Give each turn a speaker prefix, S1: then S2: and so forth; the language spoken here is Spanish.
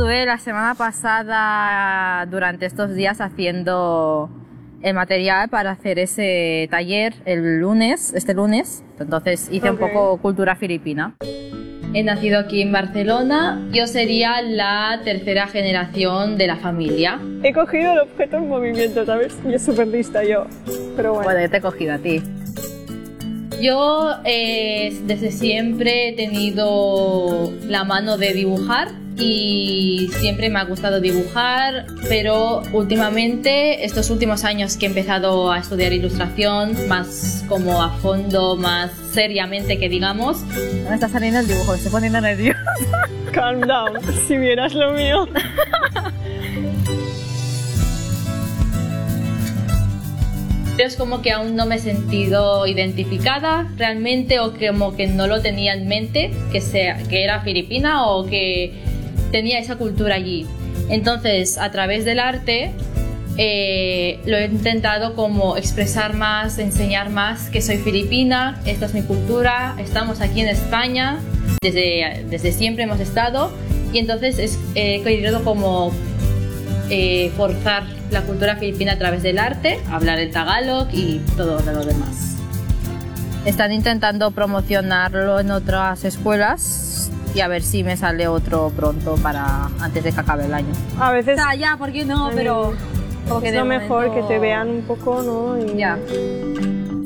S1: Estuve la semana pasada, durante estos días, haciendo el material para hacer ese taller este lunes. Entonces hice un poco cultura filipina. He nacido aquí en Barcelona. Yo sería la tercera generación de la familia.
S2: He cogido el objeto en movimiento, ¿sabes? Y es súper lista yo. Pero bueno.
S1: Bueno, yo te he cogido a ti. Yo desde siempre he tenido la mano de dibujar y siempre me ha gustado dibujar, pero últimamente, estos últimos años que he empezado a estudiar ilustración, más como a fondo, más seriamente que digamos. Me está saliendo el dibujo, me estoy poniendo nerviosa.
S2: Calm down, si vieras lo mío.
S1: Es como que aún no me he sentido identificada realmente, o como que no lo tenía en mente, que era filipina o que tenía esa cultura allí. Entonces, a través del arte lo he intentado como expresar más, enseñar más que soy filipina, esta es mi cultura, estamos aquí en España, desde siempre hemos estado, y entonces he querido como forzar la cultura filipina a través del arte, hablar el tagalog y todo lo demás. Están intentando promocionarlo en otras escuelas y a ver si me sale otro pronto para antes de que acabe el año.
S2: A veces...
S1: O sea, ya, ¿por qué no? Pero...
S2: es lo mejor que te vean un poco, ¿no? Y...
S1: Ya.